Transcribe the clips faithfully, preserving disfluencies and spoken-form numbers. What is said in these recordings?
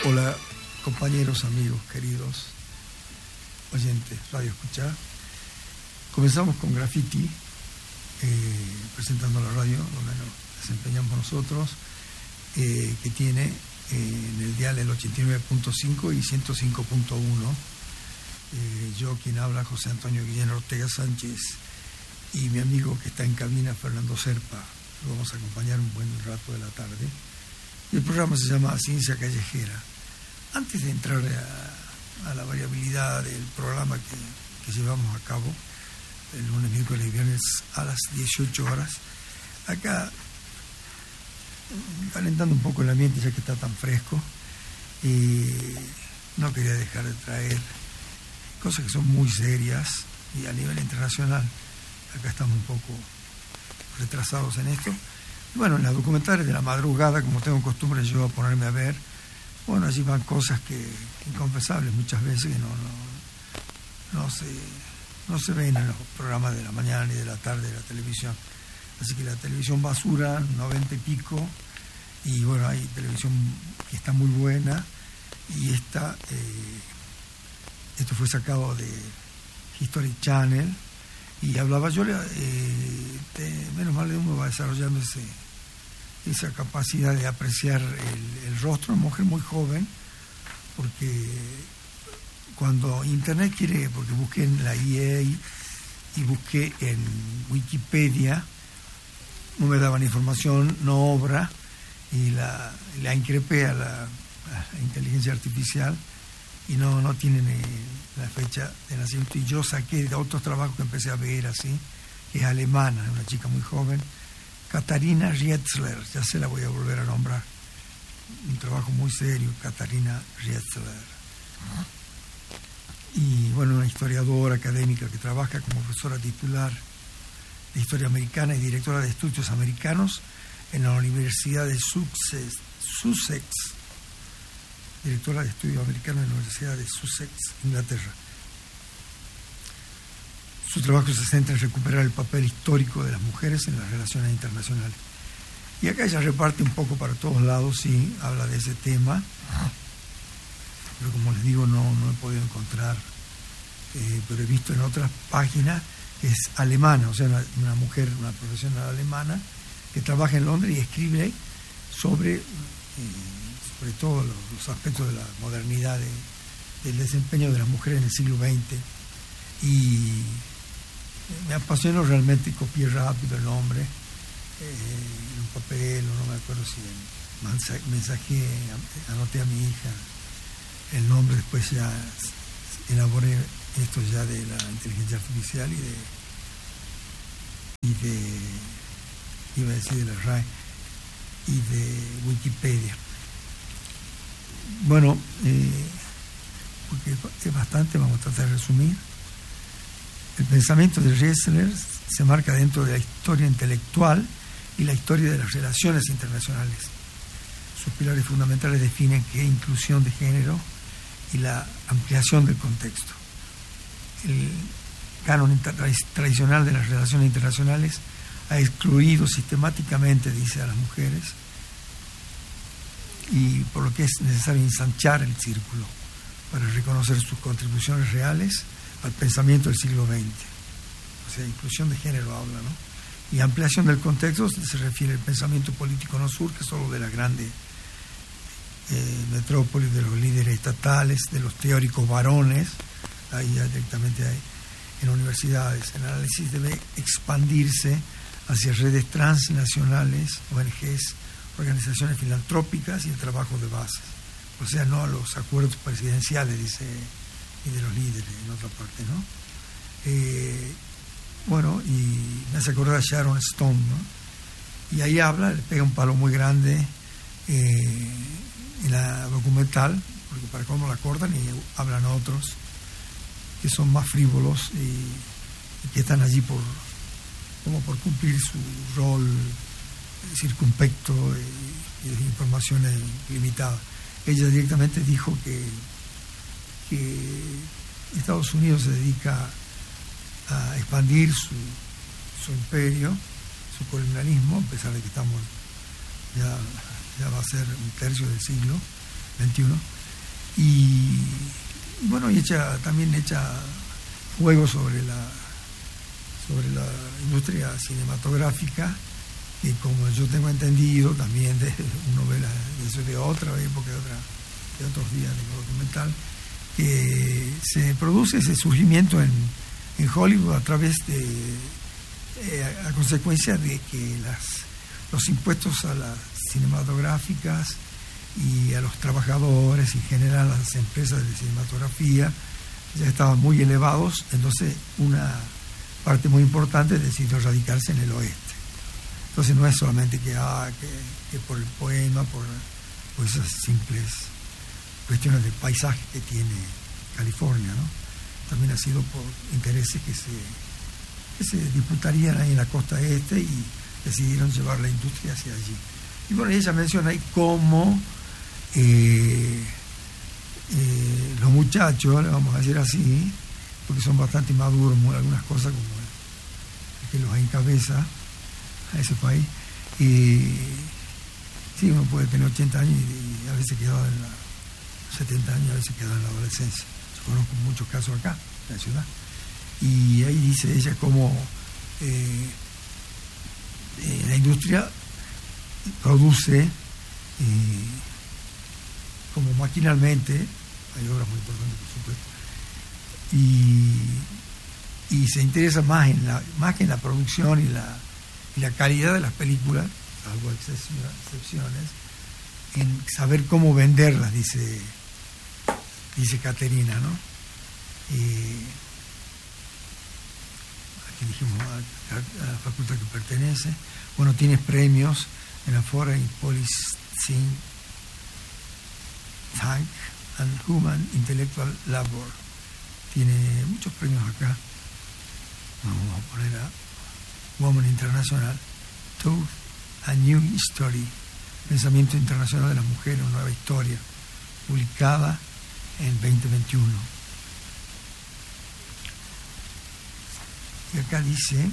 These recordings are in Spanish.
Hola, compañeros, amigos, queridos oyentes, Radio Escuchá. Comenzamos con Graffiti, eh, presentando la radio, donde nos desempeñamos nosotros, eh, que tiene eh, en el dial el ochenta y nueve punto cinco y ciento cinco punto uno. Eh, yo, quien habla, José Antonio Guillén Ortega Sánchez, y mi amigo que está en cabina, Fernando Serpa. Lo vamos a acompañar un buen rato de la tarde. Y el programa se llama Ciencia Callejera. Antes de entrar a, a la variabilidad del programa que, que llevamos a cabo el lunes, miércoles y viernes a las dieciocho horas, acá calentando un poco el ambiente ya que está tan fresco, y no quería dejar de traer cosas que son muy serias y a nivel internacional. Acá estamos un poco retrasados en esto. Bueno, en las documentales de la madrugada, como tengo costumbre yo a ponerme a ver, bueno, allí van cosas que inconfesables muchas veces que no, no, no, se, no se ven en los programas de la mañana ni de la tarde de la televisión. Así que la televisión basura, noventa y pico, y bueno, hay televisión que está muy buena, y esta, eh, esto fue sacado de History Channel, y hablaba yo, eh, de, menos mal de uno va desarrollando ese, esa capacidad de apreciar el, el rostro de una mujer muy joven, porque cuando Internet quiere, porque busqué en la E A y busqué en Wikipedia, no me daban información, no obra, y la, la increpé a la, a la inteligencia artificial, y no, no tienen eh, la fecha de nacimiento, y yo saqué de otros trabajos que empecé a ver así, que es alemana, una chica muy joven, Katharina Rietzler, ya se la voy a volver a nombrar, un trabajo muy serio, Katharina Rietzler. Y bueno, una historiadora académica que trabaja como profesora titular de Historia Americana y directora de Estudios Americanos en la Universidad de Sussex, Sussex directora de Estudios Americanos en la Universidad de Sussex, Inglaterra. Su trabajo se centra en recuperar el papel histórico de las mujeres en las relaciones internacionales. Y acá ella reparte un poco para todos lados, sí, habla de ese tema, pero como les digo, no, no he podido encontrar, eh, pero he visto en otras páginas que es alemana, o sea, una, una mujer, una profesional alemana, que trabaja en Londres y escribe sobre, eh, sobre todo los, los aspectos de la modernidad, de, del desempeño de las mujeres en el siglo veinte. Y me apasionó realmente, copié rápido el nombre, eh, en un papel, o no me acuerdo si mensajé, anoté a mi hija el nombre, después ya elaboré esto ya de la inteligencia artificial y de, y de iba a decir de la R A E y de Wikipedia. Bueno, eh, porque es bastante, vamos a tratar de resumir. El pensamiento de Rietzler se marca dentro de la historia intelectual y la historia de las relaciones internacionales. Sus pilares fundamentales definen qué inclusión de género y la ampliación del contexto. El canon tradicional de las relaciones internacionales ha excluido sistemáticamente, dice, a las mujeres, y por lo que es necesario ensanchar el círculo para reconocer sus contribuciones reales al pensamiento del siglo veinte. O sea, inclusión de género habla, ¿no? Y ampliación del contexto se refiere al pensamiento político no surge solo de las grandes eh, metrópolis, de los líderes estatales, de los teóricos varones, ahí ya directamente hay, en universidades. El análisis debe expandirse hacia redes transnacionales, O N Ges, organizaciones filantrópicas y el trabajo de bases. O sea, no a los acuerdos presidenciales, dice, y de los líderes en otra parte, ¿no? Eh, bueno, y me hace acordar a Sharon Stone, ¿no? Y ahí habla, le pega un palo muy grande eh, en la documental, porque para cómo la cortan y hablan otros que son más frívolos y, y que están allí por como por cumplir su rol circunspecto y, y de informaciones limitadas. Ella directamente dijo que, que Estados Unidos se dedica a expandir su, su imperio, su colonialismo, a pesar de que estamos ya, ya va a ser un tercio del siglo veintiuno, y, y bueno, y echa, también echa juego sobre la sobre la industria cinematográfica, que como yo tengo entendido también de uno ve la, eso de otra época, de, otra, de otros días de documental, que se produce ese surgimiento en, en Hollywood a través de eh, a consecuencia de que las los impuestos a las cinematográficas y a los trabajadores y en general a las empresas de cinematografía ya estaban muy elevados, entonces una parte muy importante decidió radicarse en el oeste. Entonces no es solamente que, ah, que, que por el poema, por, por esas simples cuestiones de paisaje que tiene California, ¿no? También ha sido por intereses que se, que se disputarían ahí en la costa este y decidieron llevar la industria hacia allí. Y bueno, ella menciona ahí cómo eh, eh, los muchachos, le vamos a decir así, porque son bastante maduros, algunas cosas como el que los encabeza a ese país, y sí, uno puede tener ochenta años y, y a veces quedado en la setenta años, a veces quedado en la adolescencia. Yo conozco muchos casos acá en la ciudad, y ahí dice ella cómo eh, eh, la industria produce eh, como maquinalmente, hay obras muy importantes por supuesto, y, y se interesa más en la más que en la producción y la, y la calidad de las películas, salvo excepciones, en saber cómo venderlas, dice dice Caterina, ¿no? Eh, aquí dijimos a, a, a la facultad que pertenece. Bueno, tienes premios en la Foreign Policy Tank and Human Intellectual Labor. Tiene muchos premios acá. Vamos a poner a Woman International, Told a New History, Pensamiento Internacional de la Mujer, una nueva historia, publicada en veinte veintiuno. Y acá dice,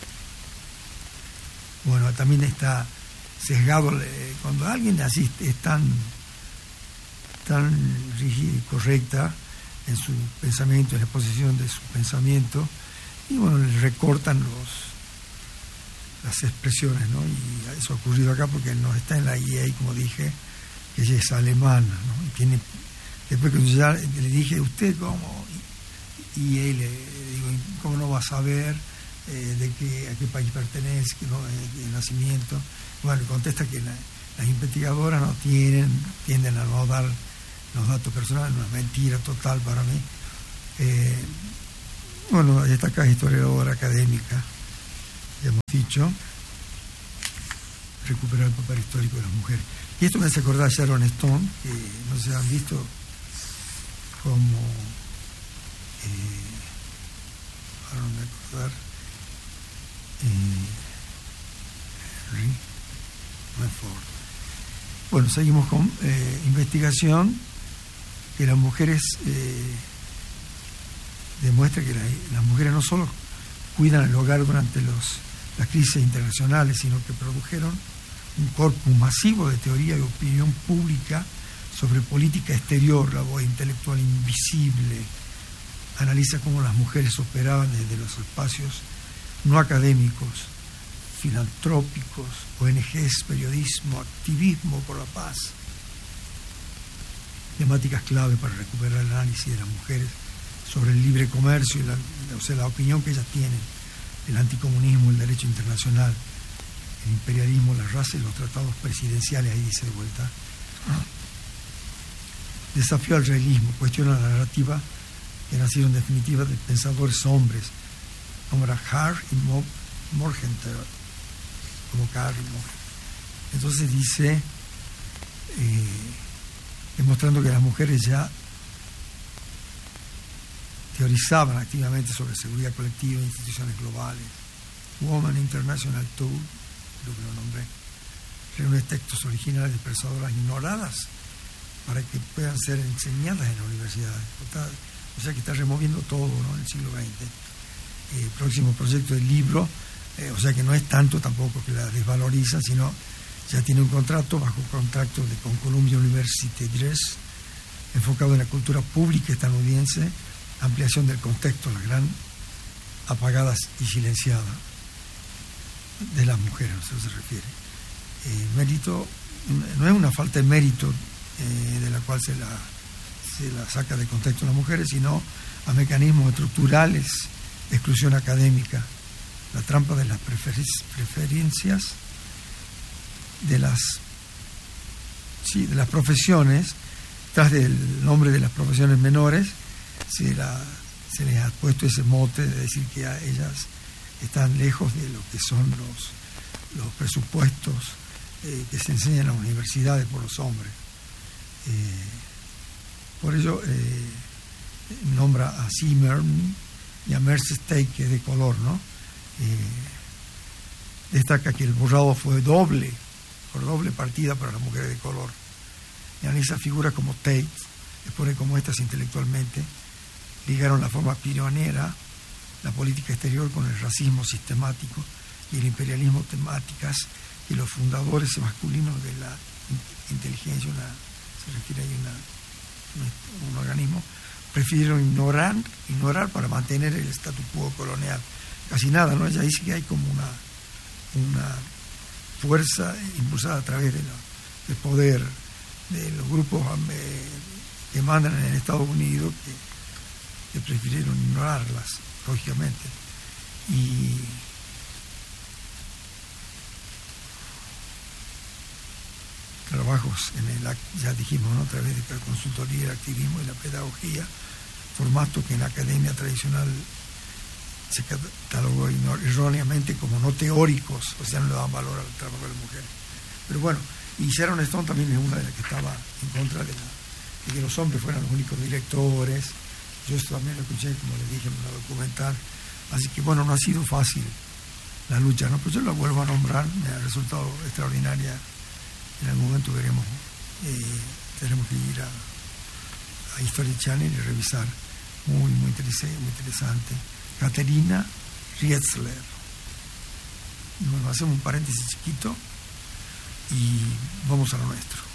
bueno, también está sesgado, cuando alguien así es tan, tan rígida y correcta en su pensamiento, en la exposición de su pensamiento, y bueno, le recortan los las expresiones, ¿no? Y eso ha ocurrido acá porque no está en la I E A, como dije, que ella es alemana, ¿no? Y tiene, después que ya le dije, ¿usted cómo? Y él le digo, ¿cómo no va a saber eh, de qué, a qué país pertenece, que no, de, de nacimiento? Bueno, contesta que la, las investigadoras no tienen, tienden a no dar los datos personales, una mentira total para mí. Eh, bueno, esta acá es historiadora académica, ya hemos dicho, recuperar el papel histórico de las mujeres. Y esto me hace acordar a Sharon Stone, que no se han visto como, eh, ahora no me acordar, eh, Henry, no es Ford. Bueno, seguimos con eh, investigación, que las mujeres, eh, demuestra que la, las mujeres no solo cuidan el hogar durante los, las crisis internacionales, sino que produjeron un corpus masivo de teoría y opinión pública sobre política exterior, la voz intelectual invisible. Analiza cómo las mujeres operaban desde los espacios no académicos, filantrópicos, O N Ges, periodismo, activismo por la paz. Temáticas clave para recuperar el análisis de las mujeres sobre el libre comercio, y la, o sea, la opinión que ellas tienen, el anticomunismo, el derecho internacional, el imperialismo, la raza y los tratados presidenciales, ahí dice de vuelta. Desafío al realismo, cuestiona la narrativa que nacido en definitiva de pensadores hombres, como Hart y Morgenthau, como Carl y Morgenthau. Entonces dice, eh, demostrando que las mujeres ya teorizaban activamente sobre seguridad colectiva e instituciones globales. Woman International Tool, lo que lo nombré, reúne textos originales de pensadoras ignoradas para que puedan ser enseñadas en las universidades. O sea que está removiendo todo, ¿no?, en el siglo veinte. El próximo proyecto del libro, eh, o sea que no es tanto tampoco que la desvaloriza, sino ya tiene un contrato, bajo contrato de, con Columbia University Press, enfocado en la cultura pública estadounidense, ampliación del contexto, la gran apagada y silenciada de las mujeres, a eso se refiere. Eh, mérito, no es una falta de mérito eh, de la cual se la, se la saca de contexto a las mujeres, sino a mecanismos estructurales de exclusión académica, la trampa de las preferencias de las, sí, de las profesiones. Tras del nombre de las profesiones menores se, la, se les ha puesto ese mote de decir que a ellas están lejos de lo que son los, los presupuestos eh, que se enseñan en las universidades por los hombres. Eh, por ello eh, nombra a Zimmern y a Merce Steak, que es de color, ¿no? Eh, destaca que el borrado fue doble, por doble partida para las mujeres de color. Y analiza figuras como Tate, expone cómo estas intelectualmente ligaron la forma pionera, la política exterior, con el racismo sistemático y el imperialismo, temáticas y los fundadores masculinos de la inteligencia, una, se refiere ahí a un organismo, prefirieron ignorar, ignorar para mantener el statu quo colonial. Casi nada, ¿no? Ella dice que hay como una, una fuerza impulsada a través de la, del poder de los grupos eh, que mandan en Estados Unidos, que, que prefirieron ignorarlas, lógicamente. Y trabajos en el, ya dijimos, ¿no? A través de la consultoría, el activismo y la pedagogía, formato que en la academia tradicional se catalogó erróneamente como no teóricos, o sea, no le daban valor al trabajo de las mujeres. Pero bueno, y Sharon Stone también es una de las que estaba en contra de, la, de que los hombres fueran los únicos directores. Yo esto también lo escuché, como les dije, en una documental. Así que bueno, no ha sido fácil la lucha, ¿no? Pues yo la vuelvo a nombrar, me ha resultado extraordinaria. En algún momento veremos, eh, tenemos que ir a, a History Channel y revisar. Muy, muy interesante, muy interesante. Caterina Rietzler. Bueno, hacemos un paréntesis chiquito y vamos a lo nuestro.